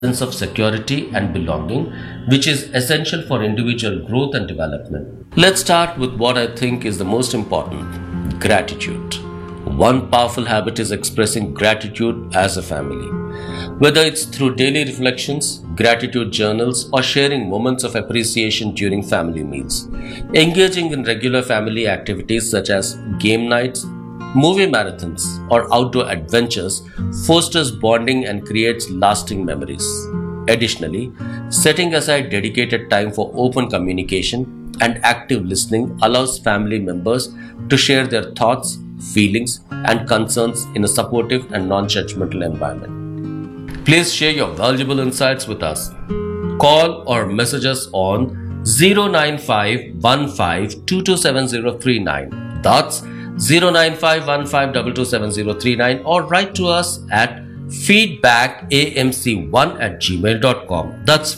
sense of security and belonging, which is essential for individual growth and development. Let's start with what I think is the most important: gratitude. One powerful habit is expressing gratitude as a family. Whether it's through daily reflections, gratitude journals, or sharing moments of appreciation during family meals. Engaging in regular family activities such as game nights, movie marathons, or outdoor adventures fosters bonding and creates lasting memories. Additionally, setting aside dedicated time for open communication and active listening allows family members to share their thoughts, feelings, and concerns in a supportive and non-judgmental environment. Please share your valuable insights with us. Call or message us on 09515227039. That's 09515227039, or write to us at feedbackamc1@gmail.com. That's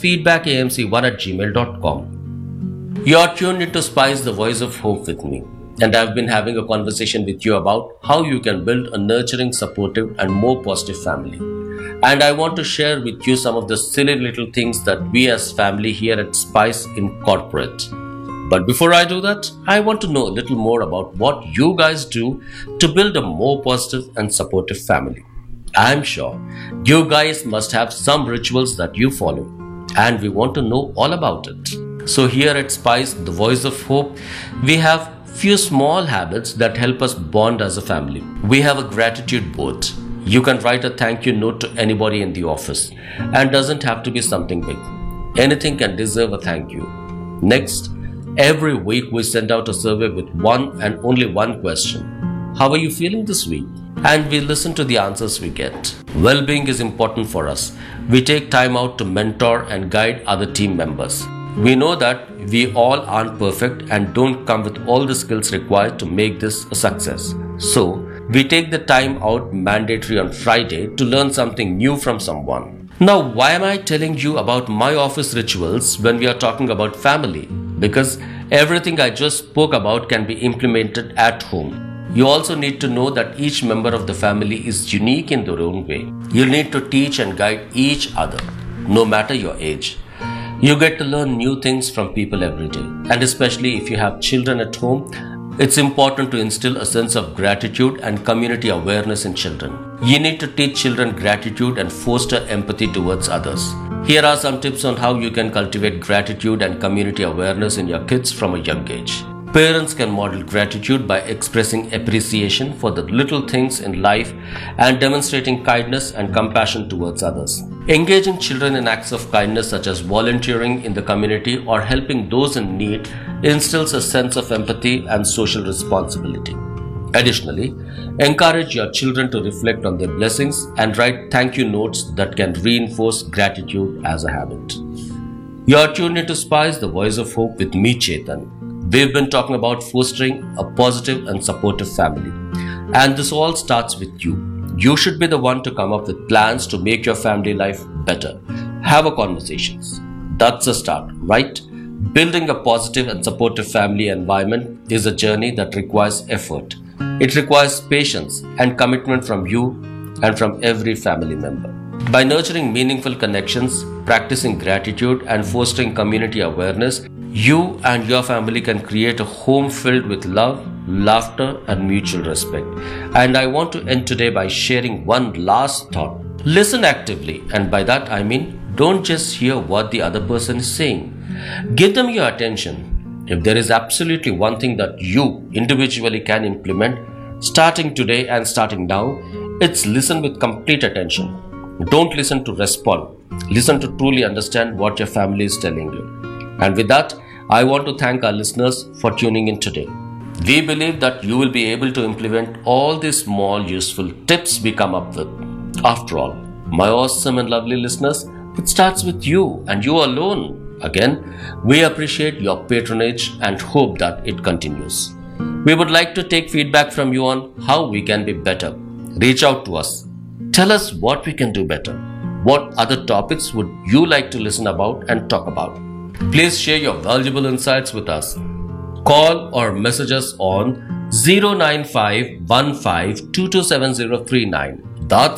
feedbackamc1@gmail.com. You're tuned into Spice, the voice of hope with me, and I've been having a conversation with you about how you can build a nurturing, supportive, and more positive family. And I want to share with you some of the silly little things that we as family here at Spice incorporate. But before I do that, I want to know a little more about what you guys do to build a more positive and supportive family. I'm sure you guys must have some rituals that you follow, and we want to know all about it. So here at Spice, the voice of hope, we have few small habits that help us bond as a family. We have a gratitude board. You can write a thank you note to anybody in the office, and doesn't have to be something big. Anything can deserve a thank you. Next, every week we send out a survey with one and only one question: how are you feeling this week? And we listen to the answers we get. Well-being is important for us. We take time out to mentor and guide other team members. We know that we all aren't perfect and don't come with all the skills required to make this a success. So, we take the time out mandatory on Friday to learn something new from someone. Now, why am I telling you about my office rituals when we are talking about family? Because everything I just spoke about can be implemented at home. You also need to know that each member of the family is unique in their own way. You'll need to teach and guide each other, no matter your age. You get to learn new things from people every day. And especially if you have children at home, it's important to instill a sense of gratitude and community awareness in children. You need to teach children gratitude and foster empathy towards others. Here are some tips on how you can cultivate gratitude and community awareness in your kids from a young age. Parents can model gratitude by expressing appreciation for the little things in life and demonstrating kindness and compassion towards others. Engaging children in acts of kindness such as volunteering in the community or helping those in need instills a sense of empathy and social responsibility. Additionally, encourage your children to reflect on their blessings and write thank you notes that can reinforce gratitude as a habit. You're tuned into Spice, the voice of hope with me, Chetan. We've been talking about fostering a positive and supportive family. And this all starts with you. You should be the one to come up with plans to make your family life better. Have a conversations. That's a start, right? Building a positive and supportive family environment is a journey that requires effort. It requires patience and commitment from you and from every family member. By nurturing meaningful connections, practicing gratitude, and fostering community awareness, you and your family can create a home filled with love, laughter, and mutual respect. And I want to end today by sharing one last thought. Listen actively, and by that I mean don't just hear what the other person is saying. Give them your attention. If there is absolutely one thing that you individually can implement, starting today and starting now, it's listen with complete attention. Don't listen to respond. Listen to truly understand what your family is telling you. And with that, I want to thank our listeners for tuning in today. We believe that you will be able to implement all these small useful tips we come up with. After all, my awesome and lovely listeners, it starts with you and you alone. Again, we appreciate your patronage and hope that it continues. We would like to take feedback from you on how we can be better. Reach out to us. Tell us what we can do better. What other topics would you like to listen about and talk about? Please share your valuable insights with us. Call or message us on 09515227039. That's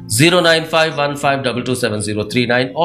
09515227039 or